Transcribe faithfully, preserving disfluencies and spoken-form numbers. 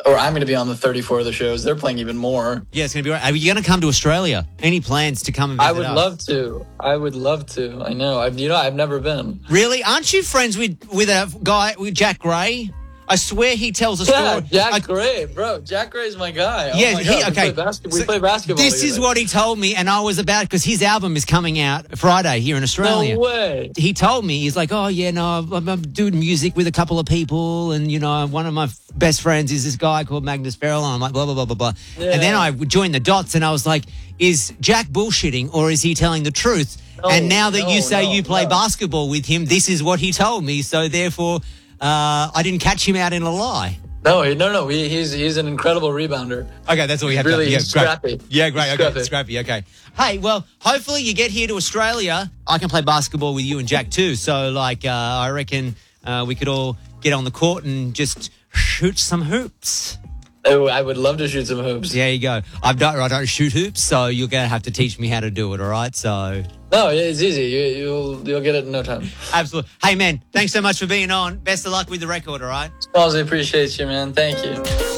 or I'm going to be on the thirty-four of the shows. They're playing even more. Yeah, it's going to be right. Are you going to come to Australia? Any plans to come and visit I would us? love to. I would love to. I know. I've, you know, I've never been. Really? Aren't you friends with, with a guy, with Jack Gray? I swear he tells a story. Yeah, Jack I, Gray, bro. Jack Gray's my guy. Oh yeah, my he, God. okay. We play, basket- we So play basketball. This is together. what he told me, and I was about, because his album is coming out Friday here in Australia. No way. He told me, he's like, oh, yeah, no, I'm, I'm doing music with a couple of people, and, you know, one of my f- best friends is this guy called Magnus Farrell, and I'm like, blah, blah, blah, blah, blah. Yeah. And then I joined the dots, and I was like, is Jack bullshitting, or is he telling the truth? No, and now that no, you say no, you play no. basketball with him, this is what he told me, so therefore uh, I didn't catch him out in a lie. No, he- no, no. He, he's he's an incredible rebounder. Okay, that's all you have Really to yeah, scrappy. Great. Yeah, great. He's Okay, scrappy. scrappy. Okay. Hey, well, hopefully you get here to Australia. I can play basketball with you and Jack too. So, like, uh, I reckon uh, we could all get on the court and just shoot some hoops. Oh, I would love to shoot some hoops. There you go. I've done, I don't shoot hoops, so you're gonna have to teach me how to do it. All right. So. No, it's easy. You, you'll you'll get it in no time. Absolutely. Hey, man, thanks so much for being on. Best of luck with the record. All right. Smalls, I appreciate you, man. Thank you.